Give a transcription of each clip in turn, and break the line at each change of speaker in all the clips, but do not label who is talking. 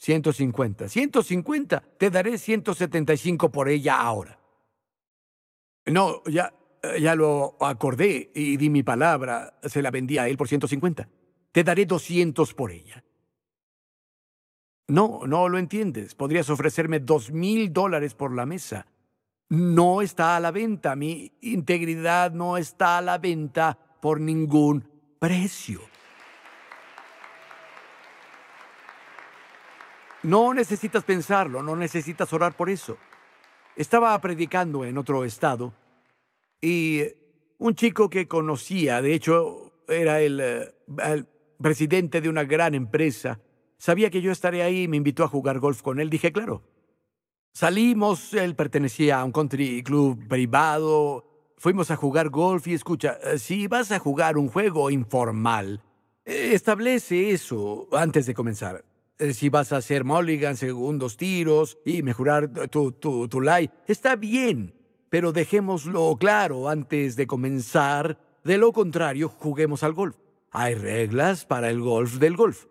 150. 150. Te daré 175 por ella ahora. No, ya lo acordé y di mi palabra. Se la vendí a él por 150. Te daré 200 por ella. No lo entiendes. Podrías ofrecerme $2,000 por la mesa. No está a la venta. Mi integridad no está a la venta por ningún precio. No necesitas pensarlo, no necesitas orar por eso. Estaba predicando en otro estado y un chico que conocía, de hecho, era el presidente de una gran empresa, sabía que yo estaría ahí y me invitó a jugar golf con él. Dije, claro. Salimos, él pertenecía a un country club privado, fuimos a jugar golf y escucha, si vas a jugar un juego informal, establece eso antes de comenzar. Si vas a hacer mulligan, segundos tiros y mejorar tu lie, está bien, pero dejémoslo claro antes de comenzar. De lo contrario, juguemos al golf. Hay reglas para el golf del golf.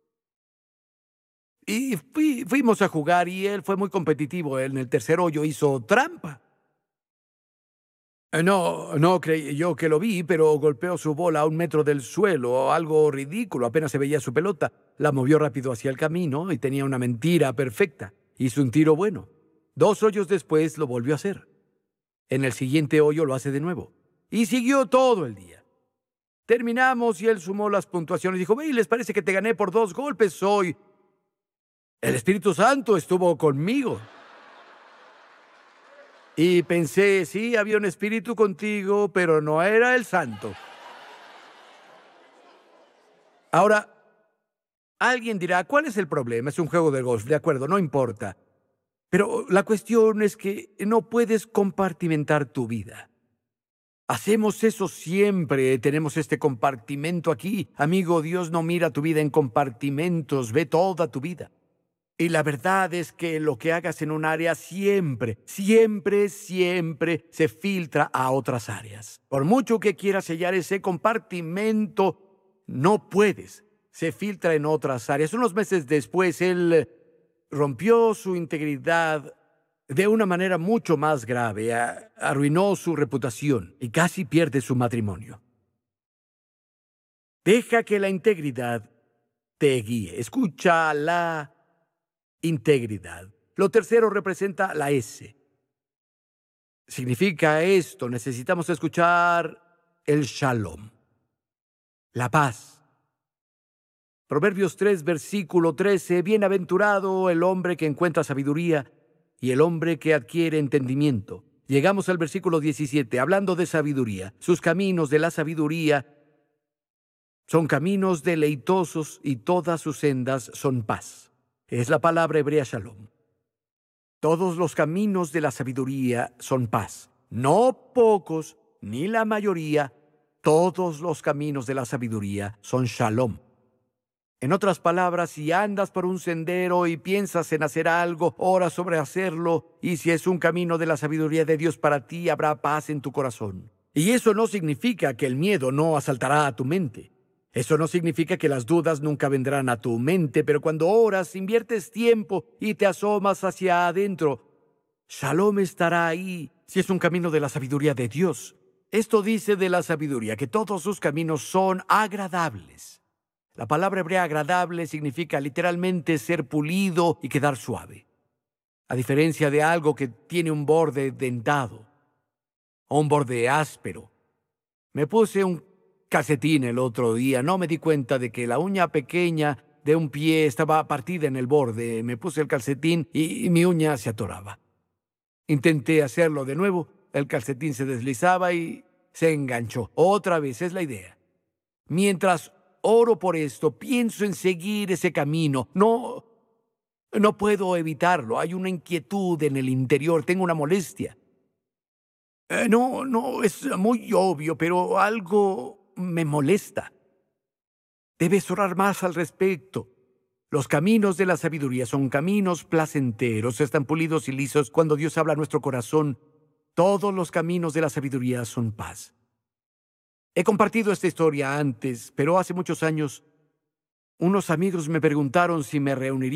Y fuimos a jugar y él fue muy competitivo. En el tercer hoyo hizo trampa. No creí yo que lo vi, pero golpeó su bola a 1 metro del suelo, algo ridículo. Apenas se veía su pelota. La movió rápido hacia el camino y tenía una mentira perfecta. Hizo un tiro bueno. 2 hoyos después lo volvió a hacer. En el siguiente hoyo lo hace de nuevo. Y siguió todo el día. Terminamos y él sumó las puntuaciones. Dijo, ¿y les parece que te gané por 2 golpes hoy? El Espíritu Santo estuvo conmigo. Y pensé, sí, había un espíritu contigo, pero no era el santo. Ahora, alguien dirá, ¿cuál es el problema? Es un juego de golf, de acuerdo, no importa. Pero la cuestión es que no puedes compartimentar tu vida. Hacemos eso siempre, tenemos este compartimento aquí. Amigo, Dios no mira tu vida en compartimentos, ve toda tu vida. Y la verdad es que lo que hagas en un área siempre se filtra a otras áreas. Por mucho que quieras sellar ese compartimento, no puedes. Se filtra en otras áreas. Unos meses después, él rompió su integridad de una manera mucho más grave. Arruinó su reputación y casi pierde su matrimonio. Deja que la integridad te guíe. Escucha la integridad. Lo tercero representa la S. Significa esto, necesitamos escuchar el shalom, la paz. Proverbios 3, versículo 13, bienaventurado el hombre que encuentra sabiduría y el hombre que adquiere entendimiento. Llegamos al versículo 17, hablando de sabiduría. Sus caminos de la sabiduría son caminos deleitosos y todas sus sendas son paz. Es la palabra hebrea shalom. Todos los caminos de la sabiduría son paz. No pocos, ni la mayoría. Todos los caminos de la sabiduría son shalom. En otras palabras, si andas por un sendero y piensas en hacer algo, ora sobre hacerlo. Y si es un camino de la sabiduría de Dios para ti, habrá paz en tu corazón. Y eso no significa que el miedo no asaltará a tu mente. Eso no significa que las dudas nunca vendrán a tu mente, pero cuando oras, inviertes tiempo y te asomas hacia adentro, Shalom estará ahí si es un camino de la sabiduría de Dios. Esto dice de la sabiduría, que todos sus caminos son agradables. La palabra hebrea agradable significa literalmente ser pulido y quedar suave. A diferencia de algo que tiene un borde dentado o un borde áspero. Me puse un calcetín el otro día. No me di cuenta de que la uña pequeña de un pie estaba partida en el borde. Me puse el calcetín y mi uña se atoraba. Intenté hacerlo de nuevo. El calcetín se deslizaba y se enganchó. Otra vez es la idea. Mientras oro por esto, pienso en seguir ese camino. No puedo evitarlo. Hay una inquietud en el interior. Tengo una molestia. No, es muy obvio, pero algo me molesta. Debes orar más al respecto. Los caminos de la sabiduría son caminos placenteros, están pulidos y lisos cuando Dios habla a nuestro corazón. Todos los caminos de la sabiduría son paz. He compartido esta historia antes, pero hace muchos años, unos amigos me preguntaron si me reuniría